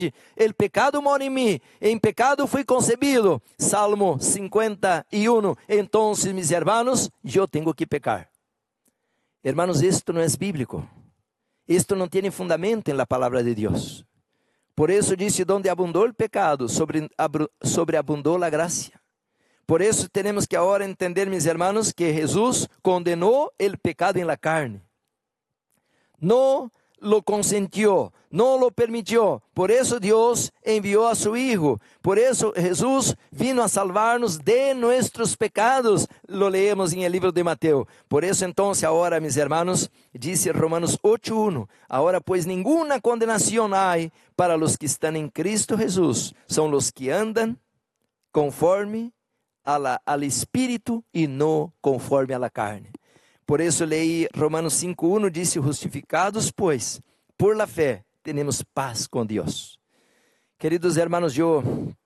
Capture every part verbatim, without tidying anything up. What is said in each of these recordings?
el pecado mora en mí, en pecado fui concebido. Salmo cincuenta y uno. Entonces, mis hermanos, yo tengo que pecar. Hermanos, esto no es bíblico. Esto no tiene fundamento en la palabra de Dios. Por eso dice, donde abundó el pecado, sobre, sobreabundó la gracia. Por eso tenemos que ahora entender, mis hermanos, que Jesús condenó el pecado en la carne. No lo consentió, no lo permitió. Por eso Dios envió a su Hijo. Por eso Jesús vino a salvarnos de nuestros pecados. Lo leemos en el libro de Mateo. Por eso entonces ahora, mis hermanos, dice Romanos ocho uno. Ahora pues ninguna condenación hay para los que están en Cristo Jesús. Son los que andan conforme a la, al Espíritu y no conforme a la carne. Por eso leí Romanos cinco uno, dice, justificados pues, por la fe, tenemos paz con Dios. Queridos hermanos, yo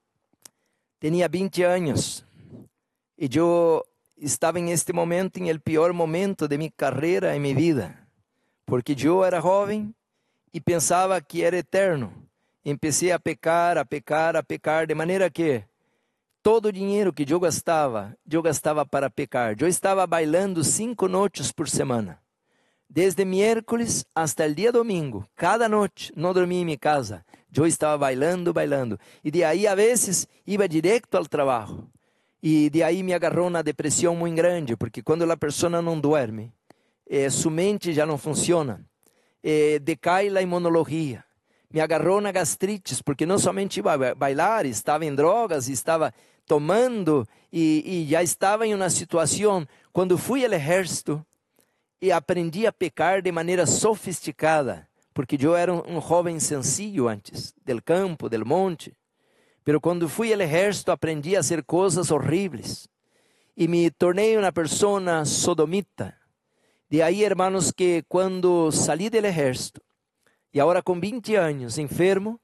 tenía veinte años y yo estaba en este momento, en el peor momento de mi carrera, en mi vida, porque yo era joven y pensaba que era eterno. Empecé a pecar, a pecar, a pecar, de manera que todo o dinheiro que eu gastava, eu gastava para pecar. Eu estava bailando cinco noites por semana. Desde miércoles hasta el dia domingo. Cada noite, não dormia em minha casa. Eu estava bailando, bailando. E de aí, a vezes, ia direto ao trabalho. E de aí me agarrou uma depressão muito grande, porque quando a pessoa não dorme, eh, sua mente já não funciona. Eh, decai a imunologia. Me agarrou na gastritis, porque não somente iba a bailar, estava em drogas, estava tomando e, e já estava em uma situação. Quando fui ao exército e aprendi a pecar de maneira sofisticada, porque eu era um, um jovem sencillo antes, del campo, del monte. Pero quando fui ao exército aprendi a fazer coisas horríveis e me tornei uma pessoa sodomita. De aí, hermanos, que quando saí do exército, e agora com vinte anos, enfermo,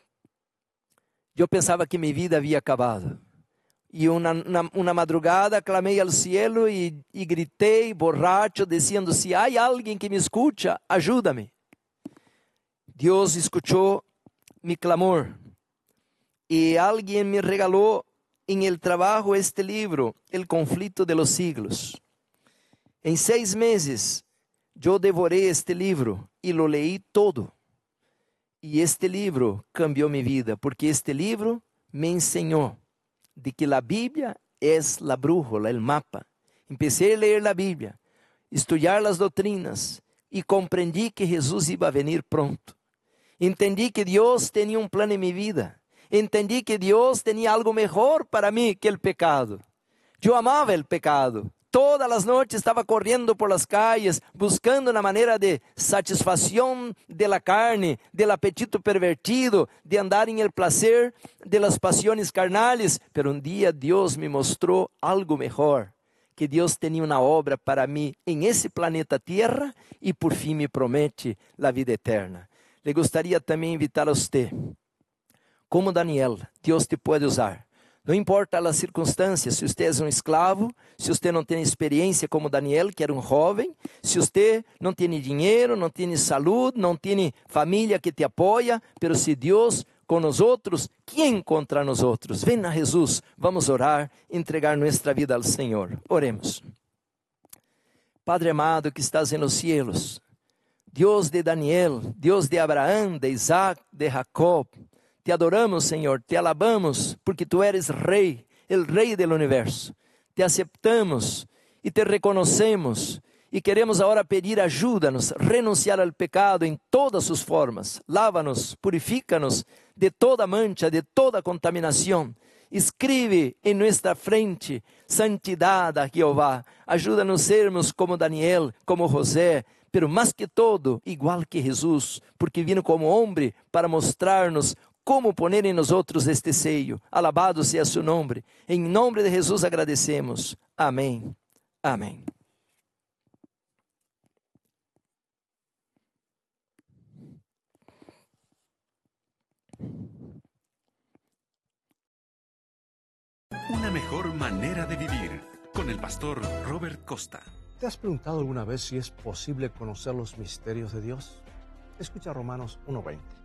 eu pensava que minha vida havia acabado. E uma, uma, uma madrugada clamei ao cielo e, e gritei, borracho, dizendo, se há alguém que me escuta, ajuda-me. Deus escutou mi clamor. E alguém me regalou em el trabalho este livro, El Conflito de los Siglos. Em seis meses, eu devorei este livro e lo leí todo. E este livro cambiou minha vida, porque este livro me ensinou de que a Bíblia é a brújula, o mapa. Empecé a ler a Bíblia, estudar as doutrinas e compreendi que Jesus ia venir pronto. Entendi que Deus tinha um plano em minha vida. Entendi que Deus tinha algo melhor para mim que o pecado. Eu amava o pecado. Todas as noites estava correndo por las calles, buscando uma maneira de satisfação de la carne, del apetito pervertido, de andar em el placer de las pasiones carnales. Pero um dia Deus me mostrou algo melhor, que Deus tinha uma obra para mim em esse planeta Terra e por fim me promete a vida eterna. Le gostaria também invitar a você, como Daniel, Deus te pode usar. Não importa as circunstâncias, se você é um escravo, se você não tem experiência como Daniel, que era um jovem, se você não tem dinheiro, não tem saúde, não tem família que te apoia, pero se Deus com nós outros, quem contra nós outros? Ven a Jesus, vamos orar, entregar nossa vida ao Senhor. Oremos. Padre amado que estás en los cielos, Deus de Daniel, Deus de Abraão, de Isaac, de Jacob, te adoramos, Senhor, te alabamos, porque Tu eres Rei, el Rei del universo. Te aceptamos e te reconhecemos e queremos agora pedir ajuda-nos, renunciar ao pecado em todas suas formas. Lava-nos, purifica-nos de toda mancha, de toda contaminação. Escribe em nossa frente santidade a Jeová. Ajuda-nos a sermos como Daniel, como José, pero mais que todo, igual que Jesus, porque vino como homem para mostrar-nos como poner em nós outros este sello. Alabado seja su nome. Em nome de Jesus agradecemos. Amém. Amém. Una mejor manera de vivir, con el pastor Robert Costa. ¿Te has preguntado alguna vez si es posible conocer los misterios de Dios? Escucha Romanos uno veinte.